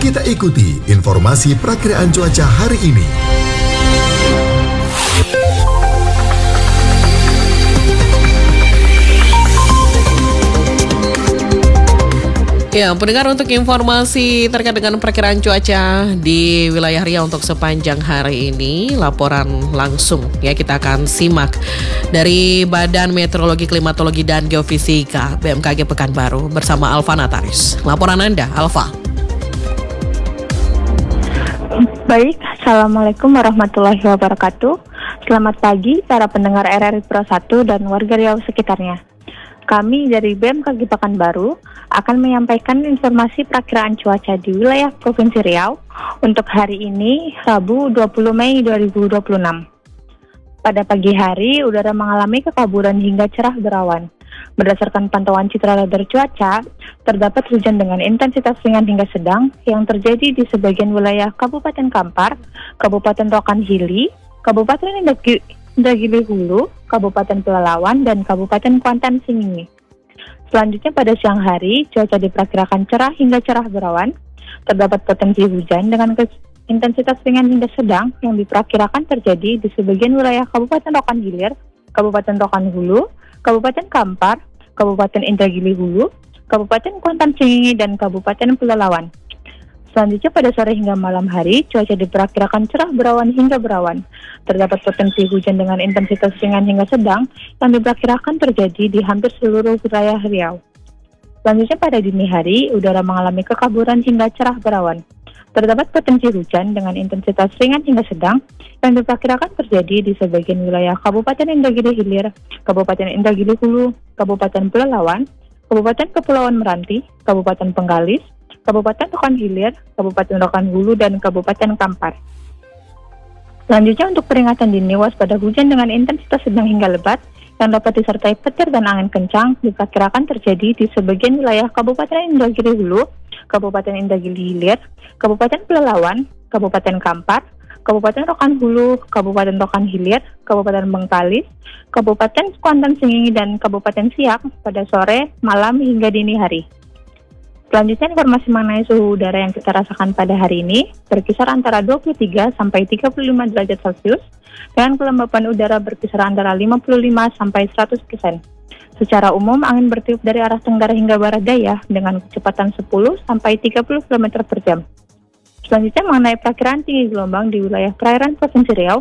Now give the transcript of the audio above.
Kita ikuti informasi perakiraan cuaca hari ini. Ya, pendengar, untuk informasi terkait dengan perakiraan cuaca di wilayah Riau untuk sepanjang hari ini, laporan langsung ya kita akan simak dari Badan Meteorologi, Klimatologi, dan Geofisika BMKG Pekanbaru bersama Alfa Nataris. Laporan Anda, Alfa. Baik, Assalamualaikum warahmatullahi wabarakatuh. Selamat pagi para pendengar RRI Pro 1 dan warga Riau sekitarnya. Kami dari BMKG Pekanbaru akan menyampaikan informasi perakiraan cuaca di wilayah Provinsi Riau untuk hari ini, Rabu 20 Mei 2026. Pada pagi hari, udara mengalami kekaburan hingga cerah berawan. Berdasarkan pantauan citra radar cuaca, terdapat hujan dengan intensitas ringan hingga sedang yang terjadi di sebagian wilayah Kabupaten Kampar, Kabupaten Rokan Hili, Kabupaten Indragiri Hulu, Kabupaten Pelalawan, dan Kabupaten Kuantan Singingi. Selanjutnya pada siang hari, cuaca diperkirakan cerah hingga cerah berawan. Terdapat potensi hujan dengan intensitas ringan hingga sedang yang diperkirakan terjadi di sebagian wilayah Kabupaten Rokan Hilir, Kabupaten Rokan Hulu, Kabupaten Kampar, Kabupaten Indragiri Hulu, Kabupaten Kuantan Singingi, dan Kabupaten Pelalawan. Selanjutnya pada sore hingga malam hari, cuaca diperkirakan cerah berawan hingga berawan. Terdapat potensi hujan dengan intensitas ringan hingga sedang yang diperkirakan terjadi di hampir seluruh wilayah Riau. Selanjutnya pada dini hari, udara mengalami kekaburan hingga cerah berawan. Terdapat potensi hujan dengan intensitas ringan hingga sedang yang diperkirakan terjadi di sebagian wilayah Kabupaten Indragiri Hilir, Kabupaten Indragiri Hulu, Kabupaten Pelalawan, Kabupaten Kepulauan Meranti, Kabupaten Penggalis, Kabupaten Rokan Hilir, Kabupaten Rokan Hulu, dan Kabupaten Kampar. Selanjutnya untuk peringatan dini waspada hujan dengan intensitas sedang hingga lebat yang dapat disertai petir dan angin kencang diperkirakan terjadi di sebagian wilayah Kabupaten Indragiri Hulu, Kabupaten Indragiri Hilir, Kabupaten Pelalawan, Kabupaten Kampar, Kabupaten Rokan Hulu, Kabupaten Rokan Hilir, Kabupaten Bengkalis, Kabupaten Kuantan Singingi, dan Kabupaten Siak pada sore, malam, hingga dini hari. Selanjutnya informasi mengenai suhu udara yang kita rasakan pada hari ini berkisar antara 23 sampai 35 derajat Celcius dengan kelembapan udara berkisar antara 55 sampai 100%. Secara umum angin bertiup dari arah tenggara hingga barat daya dengan kecepatan 10 sampai 30 km per jam. Selanjutnya mengenai perakiraan tinggi gelombang di wilayah perairan Provinsi Riau